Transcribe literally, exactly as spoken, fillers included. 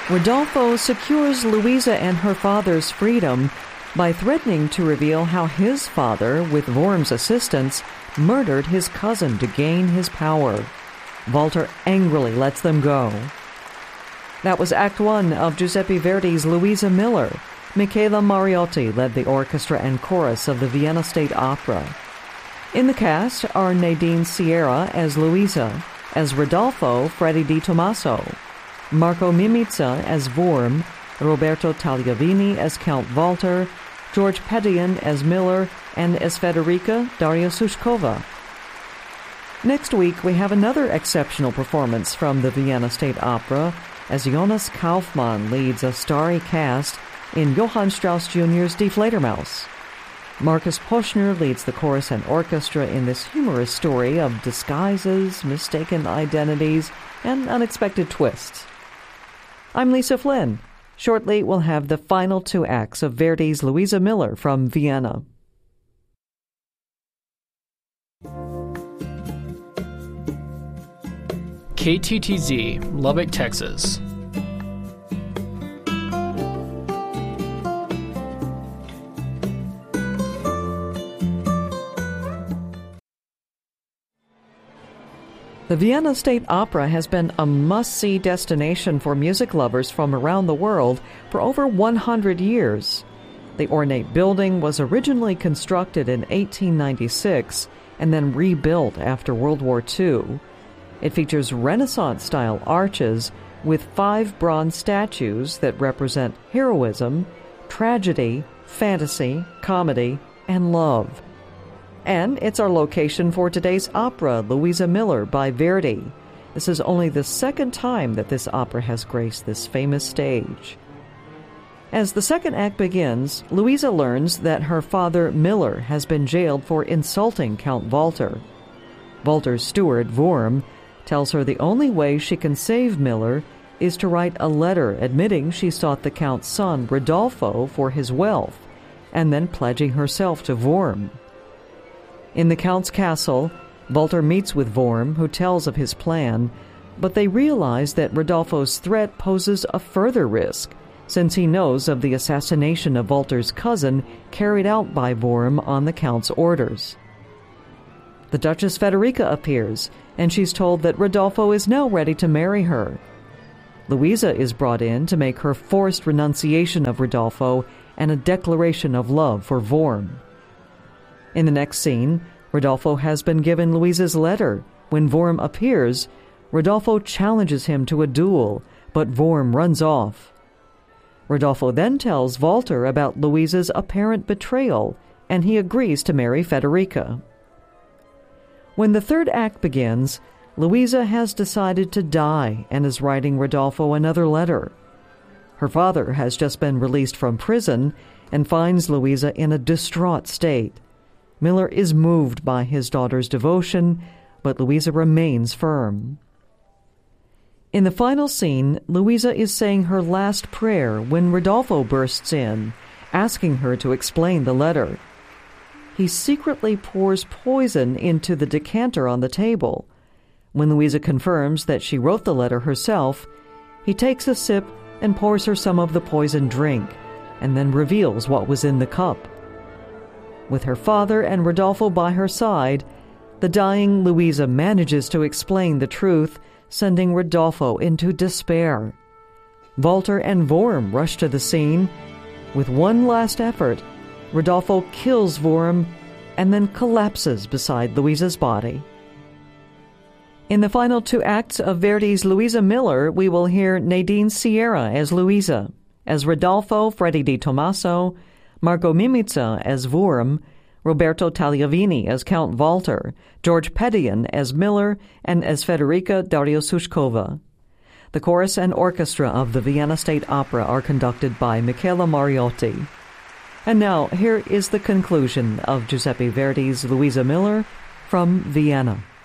Rodolfo secures Luisa and her father's freedom by threatening to reveal how his father, with Worm's assistance, murdered his cousin to gain his power. Walter angrily lets them go. That was Act One of Giuseppe Verdi's Luisa Miller. Michela Mariotti led the orchestra and chorus of the Vienna State Opera. In the cast are Nadine Sierra as Luisa, as Rodolfo, Freddie Di Tommaso, Marco Mimica as Worm, Roberto Tagliavini as Count Walter, George Pedian as Miller, and as Federica, Daria Sushkova. Next week, we have another exceptional performance from the Vienna State Opera as Jonas Kaufmann leads a starry cast in Johann Strauss Junior's Die Fledermaus. Marcus Poschner leads the chorus and orchestra in this humorous story of disguises, mistaken identities, and unexpected twists. I'm Lisa Flynn. Shortly, we'll have the final two acts of Verdi's Luisa Miller from Vienna. K T T Z, Lubbock, Texas. The Vienna State Opera has been a must-see destination for music lovers from around the world for over one hundred years. The ornate building was originally constructed in eighteen ninety-six and then rebuilt after World War Two. It features Renaissance-style arches with five bronze statues that represent heroism, tragedy, fantasy, comedy, and love. And it's our location for today's opera, Luisa Miller by Verdi. This is only the second time that this opera has graced this famous stage. As the second act begins, Luisa learns that her father, Miller, has been jailed for insulting Count Walter. Walter's steward, Worm, tells her the only way she can save Miller is to write a letter admitting she sought the Count's son, Rodolfo, for his wealth, and then pledging herself to Worm. In the Count's castle, Walter meets with Worm, who tells of his plan, but they realize that Rodolfo's threat poses a further risk, since he knows of the assassination of Walter's cousin carried out by Worm on the Count's orders. The Duchess Federica appears, and she's told that Rodolfo is now ready to marry her. Luisa is brought in to make her forced renunciation of Rodolfo and a declaration of love for Worm. In the next scene, Rodolfo has been given Luisa's letter. When Worm appears, Rodolfo challenges him to a duel, but Worm runs off. Rodolfo then tells Walter about Luisa's apparent betrayal, and he agrees to marry Federica. When the third act begins, Luisa has decided to die and is writing Rodolfo another letter. Her father has just been released from prison and finds Luisa in a distraught state. Miller is moved by his daughter's devotion, but Luisa remains firm. In the final scene, Luisa is saying her last prayer when Rodolfo bursts in, asking her to explain the letter. He secretly pours poison into the decanter on the table. When Luisa confirms that she wrote the letter herself, he takes a sip and pours her some of the poisoned drink, and then reveals what was in the cup. With her father and Rodolfo by her side, the dying Luisa manages to explain the truth, sending Rodolfo into despair. Walter and Worm rush to the scene. With one last effort, Rodolfo kills Worm and then collapses beside Luisa's body. In the final two acts of Verdi's Luisa Miller, we will hear Nadine Sierra as Luisa, as Rodolfo, Freddie Di Tommaso, Marco Mimica as Worm, Roberto Tagliavini as Count Walter, George Pedian as Miller, and as Federica, Daria Sushkova. The chorus and orchestra of the Vienna State Opera are conducted by Michela Mariotti. And now, here is the conclusion of Giuseppe Verdi's Luisa Miller from Vienna.